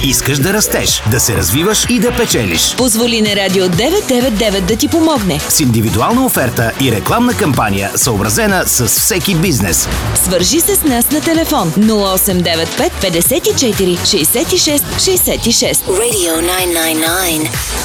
Искаш да растеш, да се развиваш и да печелиш. Позволи на Радио 999 да ти помогне. С индивидуална оферта и рекламна кампания, съобразена с всеки бизнес. Свържи се с нас на телефон 0895 54 66 66. Radio 999.